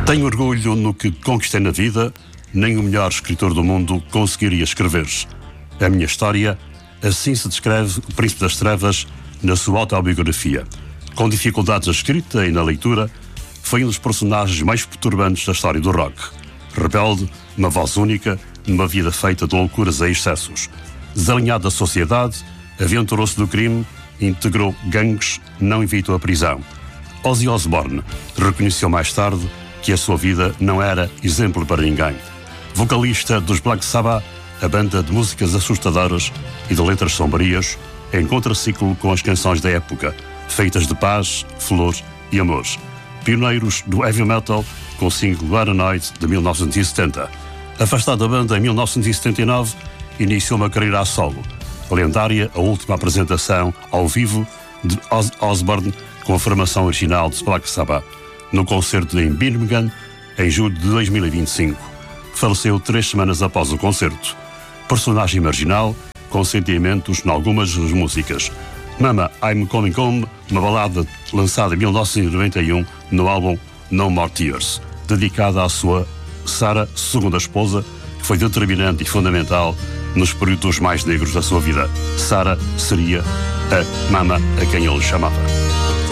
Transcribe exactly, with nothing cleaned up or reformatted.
Tenho orgulho no que conquistei na vida, nem o melhor escritor do mundo conseguiria escrever. A minha história, assim se descreve o Príncipe das Trevas na sua autobiografia. Com dificuldades na escrita e na leitura, foi um dos personagens mais perturbantes da história do rock. Rebelde, uma voz única, numa vida feita de loucuras e excessos. Desalinhado da sociedade, aventurou-se do crime, integrou gangues, não evitou a prisão. Ozzy Osbourne reconheceu mais tarde que a sua vida não era exemplo para ninguém. Vocalista dos Black Sabbath, a banda de músicas assustadoras e de letras sombrias, em contraciclo com as canções da época, feitas de paz, flor e amor. Pioneiros do heavy metal, com o single Paranoid de mil novecentos e setenta. Afastado da banda em mil novecentos e setenta e nove, iniciou uma carreira a solo. Lendária a última apresentação ao vivo de Ozzy Osbourne com a formação original de Black Sabbath, no concerto em Birmingham, em julho de dois mil e vinte e cinco. Faleceu três semanas após o concerto. Personagem marginal, com sentimentos em algumas das músicas. Mama, I'm Coming Home, uma balada lançada em mil novecentos e noventa e um no álbum No More Tears, dedicada à sua Sarah, segunda esposa, que foi determinante e fundamental nos períodos mais negros da sua vida. Sarah seria a Mama a quem ele chamava.